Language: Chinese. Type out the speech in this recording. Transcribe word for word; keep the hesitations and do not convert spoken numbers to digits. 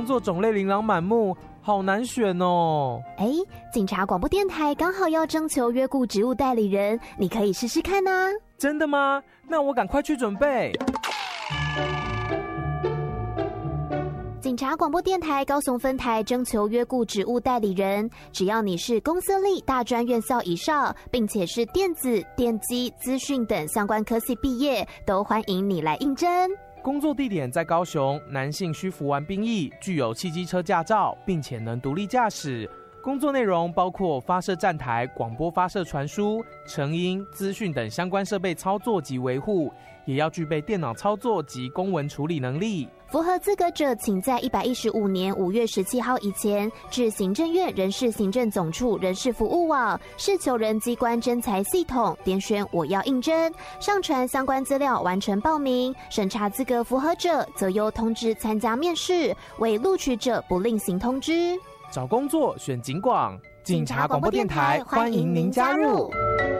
作种类琳琅满目，好难选哦。 哎，警察广播电台刚好要征求约雇职务代理人，你可以试试看啊。 真的吗？那我赶快去准备。 警察广播电台高雄分台征求约雇职务代理人，只要你是公司立大专院校以上，并且是电子、电机、资讯等相关科系毕业，都欢迎你来应征。 工作地点在高雄，男性需服完兵役，具有汽机车驾照，并且能独立驾驶。工作内容包括发射站台、广播发射传输、成音、资讯等相关设备操作及维护，也要具备电脑操作及公文处理能力。 符合资格者，请在一百一十五年五月十七号以前至行政院人事行政总处人事服务网事求人机关征才系统点选我要应征，上传相关资料完成报名，审查资格符合者则由通知参加面试，为录取者不另行通知。 找工作选警广，警察广播电台欢迎您加入。